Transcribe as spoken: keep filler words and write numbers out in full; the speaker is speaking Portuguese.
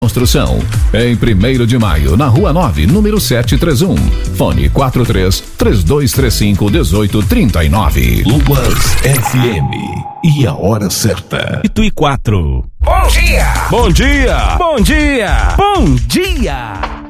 Construção, em primeiro de maio, na Rua nove, número setecentos e trinta e um. Fone quatro três, três dois três cinco, um oito três nove. Lubas F M. E a hora certa. oito e quatro. Bom dia! Bom dia! Bom dia! Bom dia!